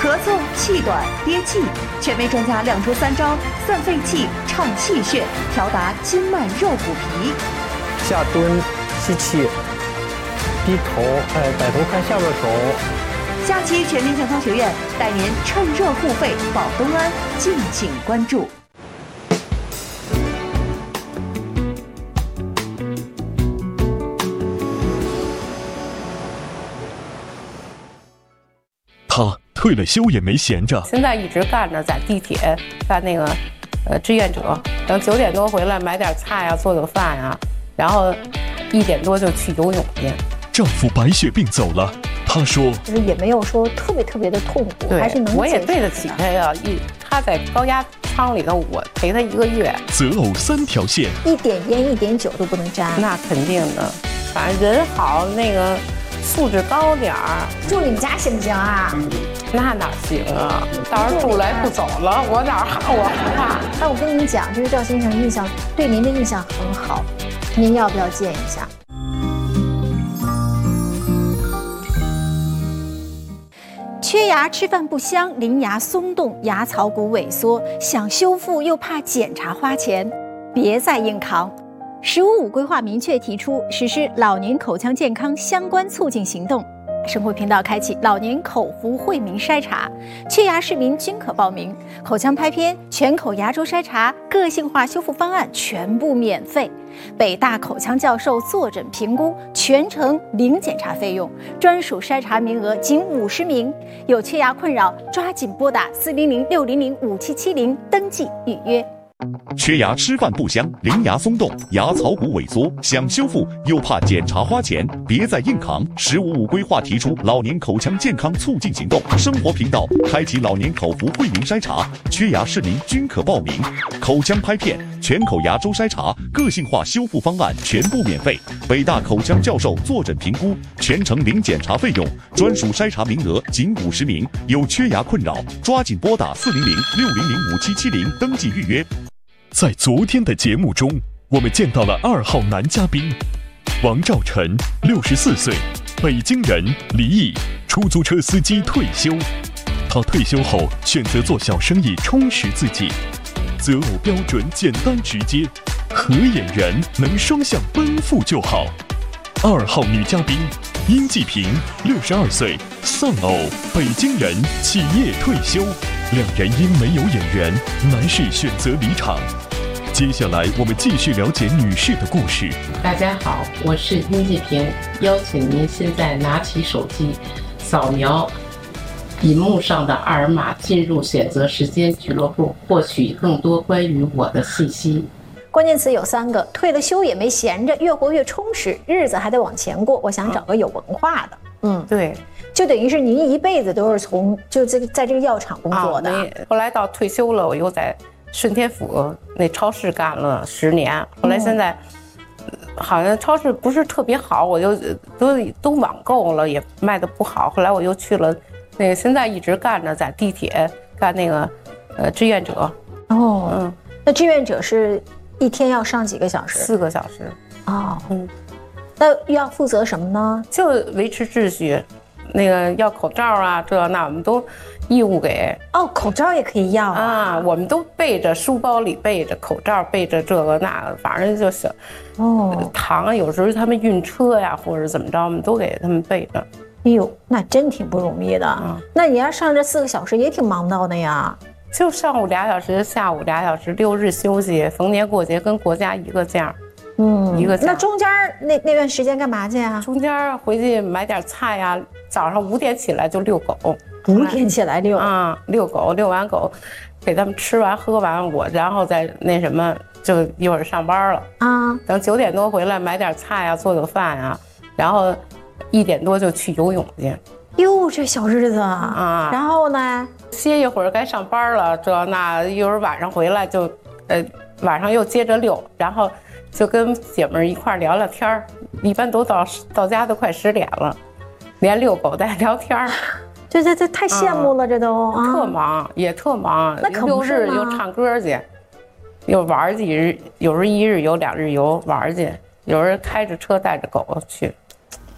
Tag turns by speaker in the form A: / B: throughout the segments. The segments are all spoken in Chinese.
A: 咳嗽、气短、憋气，权威专家亮出3招：散肺气、畅气血，调达筋脉肉骨皮。
B: 下蹲吸气，低头，摆头看下边手。
A: 下期全民健康学院带您趁热护肺保东安，敬请关注。
C: 他退了休也没闲着，
D: 现在一直干着，在地铁干那个志愿者，等9点多回来买点菜啊，做做饭啊，然后1点多就去游泳去。
C: 丈夫白血病走了，她说
E: 就是也没有说特别的痛苦，还是能
D: 我也对得起他呀。他在高压舱里头，我陪他1个月。
C: 择偶3条线，
E: 一点烟、一点酒都不能沾。
D: 那肯定的，反正人好，那个素质高点儿。
E: 住你们家行不行啊？
D: 那哪行啊？到时候住来不走了，我哪怕？
E: 但我跟您讲，这个赵先生对您的印象很好，您要不要见一下？缺牙吃饭不香，邻牙松动，牙槽骨萎缩，想修复又怕检查花钱，别再硬扛。“15+5”规划明确提出实施老年口腔健康相关促进行动。生活频道开启老年口服惠民筛查，缺牙市民均可报名。口腔拍片、全口牙周筛查、个性化修复方案全部免费。北大口腔教授坐诊评估，全程零检查费用，专属筛查名额仅50名。有缺牙困扰，抓紧拨打400-600-5770登记预约。
F: 缺牙吃饭不香，邻牙松动，牙槽骨萎缩，想修复又怕检查花钱，别再硬扛。“15+5”规划提出老年口腔健康促进行动。生活频道开启老年口服惠民筛查，缺牙市民均可报名。口腔拍片、全口牙周筛查、个性化修复方案全部免费。北大口腔教授坐诊评估，全程零检查费用，专属筛查名额仅50名。有缺牙困扰，抓紧拨打400-600-5770登记预约。
C: 在昨天的节目中，我们见到了2号男嘉宾王兆晨，64岁，北京人，离异，出租车司机退休。他退休后选择做小生意充实自己，择偶标准简单直接，合眼缘，能双向奔赴就好。2号女嘉宾殷继平，62岁，丧偶，北京人，企业退休。2人因没有眼缘，男士选择离场。接下来我们继续了解女士的故事。
D: 大家好，我是殷继平，邀请您现在拿起手机，扫描荧幕上的二维码，进入选择时间俱乐部，获取更多关于我的信息。
E: 关键词有3个：退了休也没闲着，越活越充实，日子还得往前过。我想找个有文化的。
D: 对，
E: 就等于是您一辈子都是在这个药厂工作的。
D: 后来到退休了，我又在顺天府那超市干了10年。后来现在好像超市不是特别好，我就都网购了，也卖得不好。后来我又去了那个，现在一直干着，在地铁干那个志愿者。
E: 那志愿者是一天要上几个小时
D: ？4个小时。
E: 那要负责什么呢？
D: 就维持秩序，那个要口罩啊，这那我们都义务给。
E: 口罩也可以要啊？
D: 我们都备着，书包里备着口罩，备着这个那个，反正就是糖，有时候他们运车呀，或者怎么着，我们都给他们备着。
E: 哎呦，那真挺不容易的。那你要上这4个小时，也挺忙到的呀。
D: 就上午2小时，下午2小时，6日休息，逢年过节跟国家一个价。一个价。
E: 那中间那段时间干嘛去啊？
D: 中间回去买点菜呀，早上5点起来就遛狗。
E: 5点起来遛
D: 遛狗，遛完狗，给他们吃完喝完，我然后再那什么，就一会儿上班了等9点多回来买点菜呀，做做饭呀，然后1点多就去游泳去。
E: 哟，这小日子然后呢，
D: 歇一会儿该上班了，这那一会儿晚上回来就，晚上又接着遛，然后就跟姐妹一块聊聊天一般都到家都快10点了，连遛狗带聊天
E: 这太羡慕了，这都
D: 特忙，也特忙。
E: 那可不是
D: 6日又唱歌去，又玩几日，有时1日游2日游玩去，有人开着车带着狗去。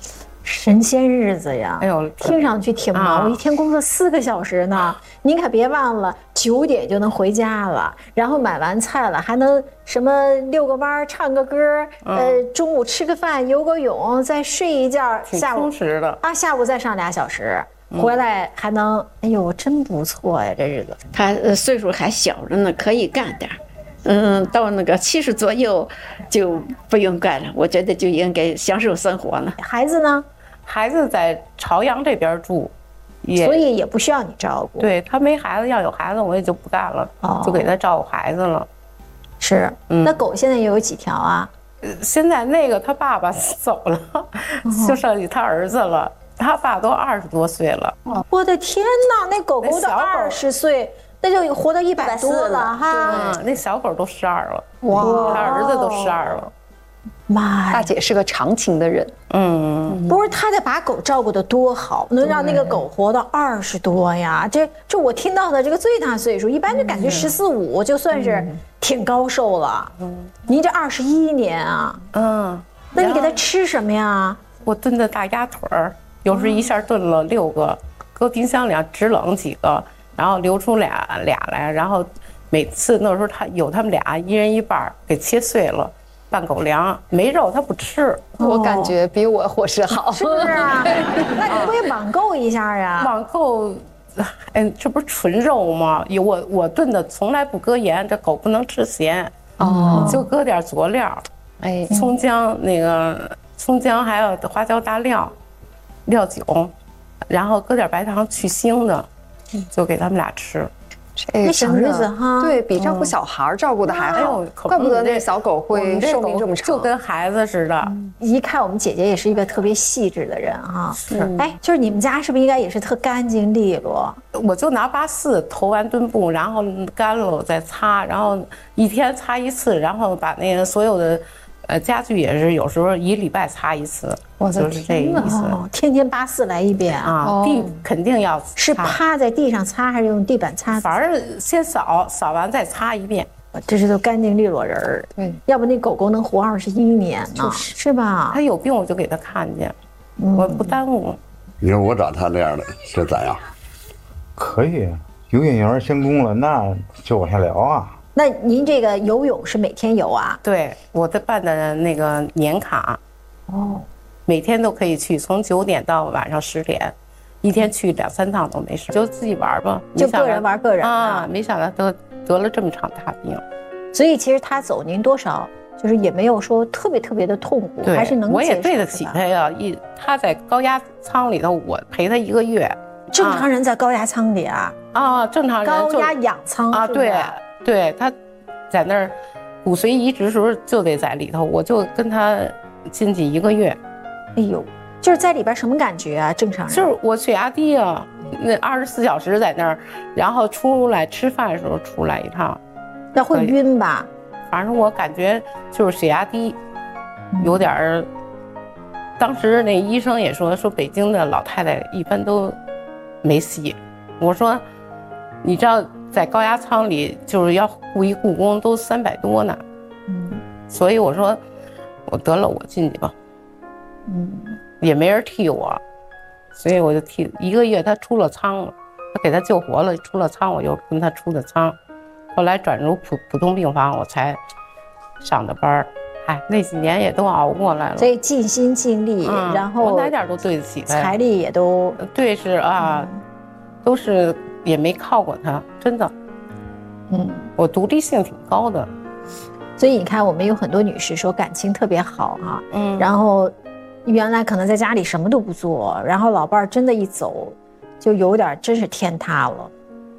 E: 神仙日子呀！
D: 哎呦，
E: 听上去挺忙，我一天工作4个小时呢。您可别忘了9点就能回家了，然后买完菜了还能什么遛个弯、唱个歌，中午吃个饭、游个泳，再睡一觉，下午
D: 充实的
E: 啊，下午再上2小时，回来还能，哎呦，真不错呀，这日子。
G: 他岁数还小着呢，可以干点到那个70左右就不用干了，我觉得就应该享受生活了。
E: 孩子呢？
D: 孩子在朝阳这边住，
E: 所以也不需要你照顾。
D: 对他没孩子，要有孩子我也就不干了，就给他照顾孩子了。
E: 是，那狗现在有几条啊？
D: 现在那个他爸爸走了，就剩下他儿子了。他爸都20多岁了。
E: 我的天哪，那狗狗都20岁，那就活到100多了哈。
D: 那小狗都12了，
E: 哇，
D: 他儿子都12了。
E: 妈呀，
H: 大姐是个长情的人。
E: 不是他得把狗照顾得多好，能让那个狗活到20多呀？这我听到的这个最大岁数，一般就感觉14、15就算是挺高寿了。您这21年啊，那你给他吃什么呀？
D: 我炖的大鸭腿儿，有时一下炖了6个，搁冰箱里直冷几个，然后留出俩来，然后每次那时候他们俩一人一半给切碎了。拌狗粮没肉他不吃，
H: 我感觉比我伙食好，
E: 是不是啊？那你不会网购一下呀？
D: 网购，这不是纯肉吗？我炖的从来不搁盐，这狗不能吃咸，就搁点佐料，葱姜葱姜还有花椒大料酒，然后搁点白糖去腥的，就给他们俩吃。
E: 那小日子哈，
H: 对比照顾小孩照顾的还好，怪不得那小狗会寿命这么长，
D: 就跟孩子似的。
E: 一看我们姐姐也是一个特别细致的人哈。就是你们家是不是应该也是特干净利落？
D: 我就拿84投完墩布，然后干了我再擦，然后一天擦1次，然后把那个所有的家具也是有时候1礼拜擦1次，就是这个意思。
E: 天天84来一遍
D: 啊！地肯定要
E: 是趴在地上擦还是用地板擦？
D: 反正先扫完再擦一遍。
E: 这是都干净利落人儿。对，要不那狗狗能活21年呢，是吧？
D: 它有病我就给它看见，我不耽误。
I: 你说我找他这样的，这咋样？
J: 可以，有眼缘先攻了，那就往下聊啊。
E: 那您这个游泳是每天游啊？
D: 对，我的办的那个年卡，每天都可以去，从9点到晚上10点，一天去2、3趟都没事，就自己玩吧，
E: 就个人玩个人
D: 啊。没想到得了这么场大病，
E: 所以其实他走您多少就是也没有说特别的痛苦，还是能接受的。
D: 我也对得起他呀，他在高压舱里头，我陪他1个月。
E: 正常人在高压舱里啊？
D: 正常人
E: 高压氧舱
D: 啊，对，他在那儿骨髓移植时候就得在里头，我就跟他进去1个月。
E: 哎呦，就是在里边什么感觉啊？正常人
D: 就是我血压低啊，那24小时在那儿，然后出来吃饭的时候出来一趟，
E: 那会晕吧？
D: 反正我感觉就是血压低，有点儿。当时那医生也说北京的老太太一般都没戏。我说，你知道在高压舱里就是要雇一雇工都300多呢，所以我说我得了我进去吧，也没人替我，所以我就替1个月。他出了舱了，他给他救活了，出了舱我又跟他出的舱，后来转入普通病房我才上的班。那几年也都熬过来了，
E: 所以尽心尽力，然后
D: 我哪点都对得起他，
E: 财力也都
D: 对，是啊，都是也没靠过他，真的。我独立性挺高的，
E: 所以你看，我们有很多女士说感情特别好啊，然后原来可能在家里什么都不做，然后老伴儿真的一走，就有点真是天塌了。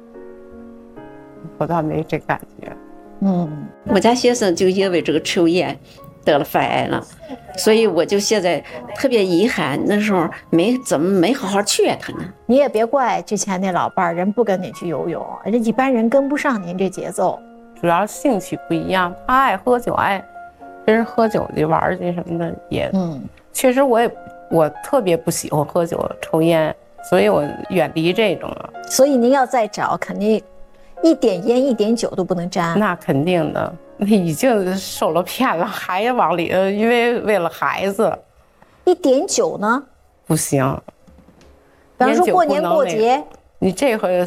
D: 我倒没这感觉。
G: 我家先生就因为这个抽烟得了肺癌了，所以我就现在特别遗憾，那时候没好好劝他呢。
E: 你也别怪之前那老伴儿，人不跟你去游泳，人一般人跟不上您这节奏。
D: 主要兴趣不一样，他爱喝酒，爱跟人喝酒去玩去什么的也。确实我特别不喜欢喝酒抽烟，所以我远离这种了。
E: 所以您要再找，肯定一点烟一点酒都不能沾。
D: 那肯定的，那已经受了骗了，还往里，因为了孩子。
E: 一点酒呢？
D: 不行。
E: 比方说过年过节，
D: 你这回